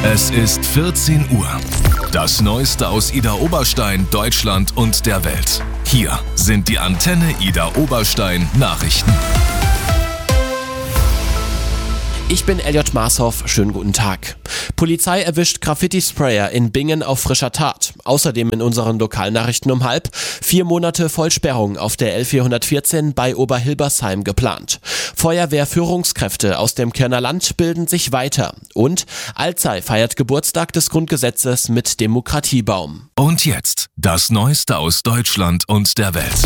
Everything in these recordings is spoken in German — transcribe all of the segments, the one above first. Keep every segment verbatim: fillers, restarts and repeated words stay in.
Es ist vierzehn Uhr. Das Neueste aus Idar Oberstein, Deutschland und der Welt. Hier sind die Antenne Idar Oberstein Nachrichten. Ich bin Elliot Marshoff, schönen guten Tag. Polizei erwischt Graffiti-Sprayer in Bingen auf frischer Tat. Außerdem in unseren Lokalnachrichten um halb vier Monate Vollsperrung auf der L vierhundertvierzehn bei Oberhilbersheim geplant. Feuerwehrführungskräfte aus dem Kärntner Land bilden sich weiter. Und Alzey feiert Geburtstag des Grundgesetzes mit Demokratiebaum. Und jetzt das Neueste aus Deutschland und der Welt.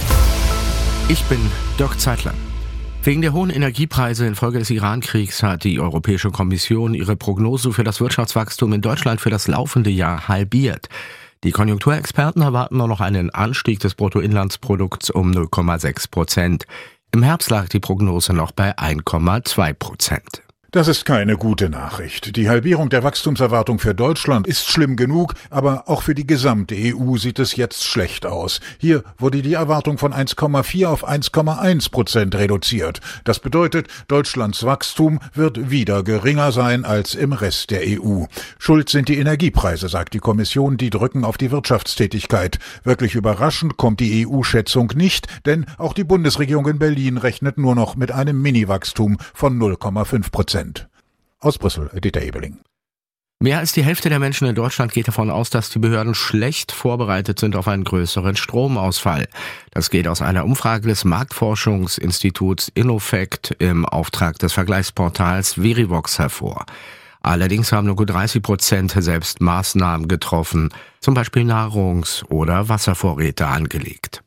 Ich bin Dirk Zeitler. Wegen der hohen Energiepreise infolge des Iran-Kriegs hat die Europäische Kommission ihre Prognose für das Wirtschaftswachstum in Deutschland für das laufende Jahr halbiert. Die Konjunkturexperten erwarten nur noch einen Anstieg des Bruttoinlandsprodukts um null Komma sechs Prozent. Im Herbst lag die Prognose noch bei eins Komma zwei Prozent. Das ist keine gute Nachricht. Die Halbierung der Wachstumserwartung für Deutschland ist schlimm genug, aber auch für die gesamte E U sieht es jetzt schlecht aus. Hier wurde die Erwartung von eins Komma vier auf eins Komma eins Prozent reduziert. Das bedeutet, Deutschlands Wachstum wird wieder geringer sein als im Rest der E U. Schuld sind die Energiepreise, sagt die Kommission, die drücken auf die Wirtschaftstätigkeit. Wirklich überraschend kommt die E U-Schätzung nicht, denn auch die Bundesregierung in Berlin rechnet nur noch mit einem Mini-Wachstum von null Komma fünf Prozent. Aus Brüssel, Dieter Ebeling. Mehr als die Hälfte der Menschen in Deutschland geht davon aus, dass die Behörden schlecht vorbereitet sind auf einen größeren Stromausfall. Das geht aus einer Umfrage des Marktforschungsinstituts Innofect im Auftrag des Vergleichsportals Verivox hervor. Allerdings haben nur gut dreißig Prozent selbst Maßnahmen getroffen, zum Beispiel Nahrungs- oder Wasservorräte angelegt.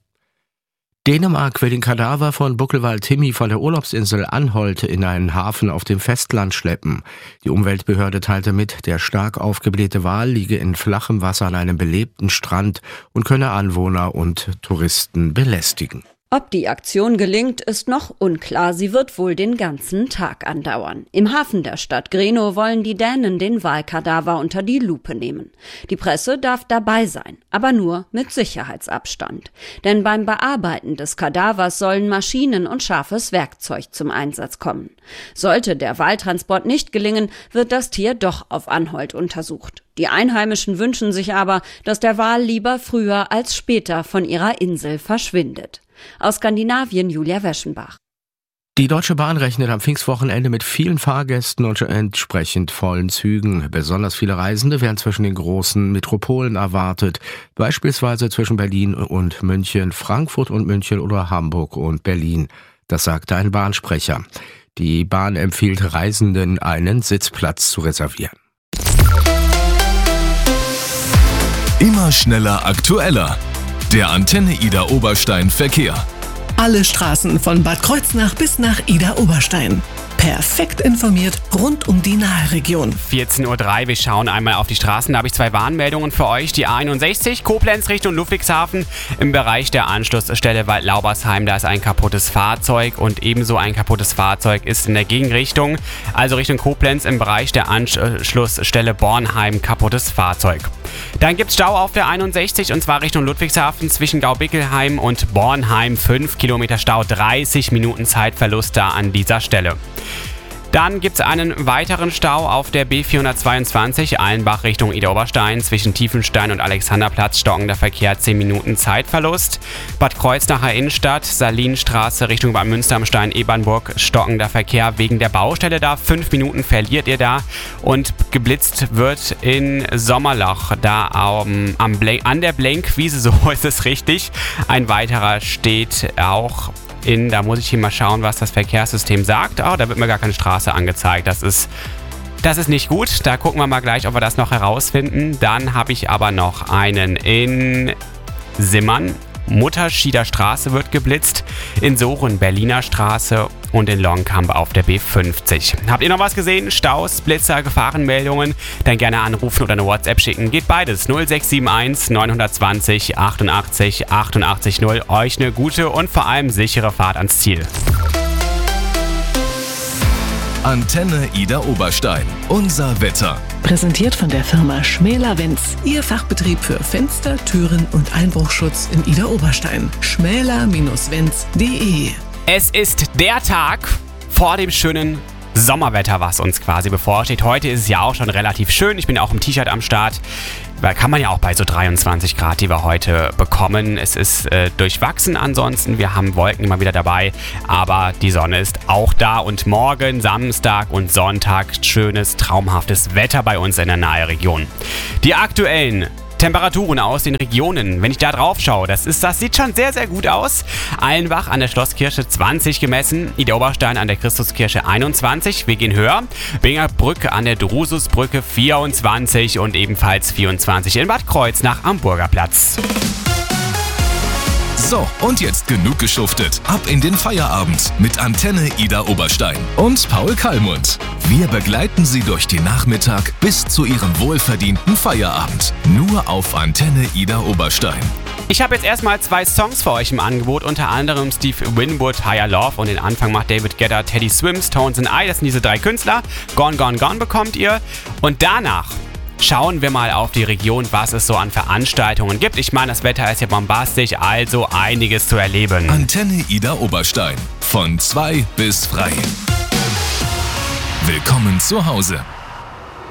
Dänemark will den Kadaver von Buckelwald Timmy von der Urlaubsinsel Anholt in einen Hafen auf dem Festland schleppen. Die Umweltbehörde teilte mit, der stark aufgeblähte Wal liege in flachem Wasser an einem belebten Strand und könne Anwohner und Touristen belästigen. Ob die Aktion gelingt, ist noch unklar. Sie wird wohl den ganzen Tag andauern. Im Hafen der Stadt Grenå wollen die Dänen den Walkadaver unter die Lupe nehmen. Die Presse darf dabei sein, aber nur mit Sicherheitsabstand. Denn beim Bearbeiten des Kadavers sollen Maschinen und scharfes Werkzeug zum Einsatz kommen. Sollte der Waltransport nicht gelingen, wird das Tier doch auf Anholt untersucht. Die Einheimischen wünschen sich aber, dass der Wal lieber früher als später von ihrer Insel verschwindet. Aus Skandinavien Julia Weschenbach. Die Deutsche Bahn rechnet am Pfingstwochenende mit vielen Fahrgästen und entsprechend vollen Zügen. Besonders viele Reisende werden zwischen den großen Metropolen erwartet, beispielsweise zwischen Berlin und München, Frankfurt und München oder Hamburg und Berlin. Das sagte ein Bahnsprecher. Die Bahn empfiehlt Reisenden, einen Sitzplatz zu reservieren. Immer schneller, aktueller. Der Antenne Idar Oberstein Verkehr. Alle Straßen von Bad Kreuznach bis nach Idar Oberstein. Perfekt informiert rund um die Nahregion. vierzehn Uhr drei, wir schauen einmal auf die Straßen. Da habe ich zwei Warnmeldungen für euch. Die A einundsechzig, Koblenz Richtung Ludwigshafen. Im Bereich der Anschlussstelle Waldlaubersheim, da ist ein kaputtes Fahrzeug. Und ebenso ein kaputtes Fahrzeug ist in der Gegenrichtung. Also Richtung Koblenz im Bereich der Anschlussstelle Bornheim, kaputtes Fahrzeug. Dann gibt es Stau auf der einundsechzig und zwar Richtung Ludwigshafen zwischen Gaubickelheim und Bornheim. fünf Kilometer Stau, dreißig Minuten Zeitverlust da an dieser Stelle. Dann gibt es einen weiteren Stau auf der B vierhundertzweiundzwanzig Allenbach Richtung Idar Oberstein. Zwischen Tiefenstein und Alexanderplatz stockender Verkehr, zehn Minuten Zeitverlust. Bad Kreuznacher Innenstadt, Salinstraße Richtung Bad Münster am Stein, Ebernburg, stockender Verkehr wegen der Baustelle da. fünf Minuten verliert ihr da. Und geblitzt wird in Sommerloch, da um, am Blank, an der Blankwiese, so ist es richtig. Ein weiterer steht auch in, da muss ich hier mal schauen, was das Verkehrssystem sagt. Oh, da wird mir gar keine Straße angezeigt. Das ist, das ist nicht gut. Da gucken wir mal gleich, ob wir das noch herausfinden. Dann habe ich aber noch einen in Simmern. Mutterschieder Straße wird geblitzt. In Soren Berliner Straße und in Longkamp auf der B fünfzig. Habt ihr noch was gesehen? Staus, Blitzer, Gefahrenmeldungen? Dann gerne anrufen oder eine WhatsApp schicken. Geht beides. null sechs sieben eins neun zwei null achtundachtzig achtundachtzig null. Euch eine gute und vor allem sichere Fahrt ans Ziel. Antenne Idar Oberstein. Unser Wetter. Präsentiert von der Firma Schmäler-Wenz. Ihr Fachbetrieb für Fenster, Türen und Einbruchschutz in Idar Oberstein. schmäler Wenz punkt de. Es ist der Tag vor dem schönen Sommerwetter, was uns quasi bevorsteht. Heute ist es ja auch schon relativ schön. Ich bin auch im T-Shirt am Start. Da kann man ja auch bei so dreiundzwanzig Grad, die wir heute bekommen. Es ist äh, durchwachsen ansonsten. Wir haben Wolken immer wieder dabei, aber die Sonne ist auch da. Und morgen, Samstag und Sonntag, schönes, traumhaftes Wetter bei uns in der Nahregion. Die aktuellen Temperaturen aus den Regionen, wenn ich da drauf schaue, das, ist, das sieht schon sehr, sehr gut aus. Allenbach an der Schlosskirche zwanzig gemessen, Ida Oberstein an der Christuskirche einundzwanzig, wir gehen höher. Bingerbrücke an der Drususbrücke vierundzwanzig und ebenfalls vierundzwanzig in Bad Kreuznach am Burgerplatz. So, und jetzt genug geschuftet. Ab in den Feierabend mit Antenne Ida Oberstein und Paul Kallmund. Wir begleiten Sie durch den Nachmittag bis zu Ihrem wohlverdienten Feierabend. Nur auf Antenne Ida Oberstein. Ich habe jetzt erstmal zwei Songs für euch im Angebot, unter anderem Steve Winwood, Higher Love, und den Anfang macht David Guetta, Teddy Swims, Tones and I. Das sind diese drei Künstler. Gone, Gone, Gone bekommt ihr. Und danach schauen wir mal auf die Region, was es so an Veranstaltungen gibt. Ich meine, das Wetter ist ja bombastisch, also einiges zu erleben. Antenne Ida Oberstein. Von zwei bis frei. Willkommen zu Hause.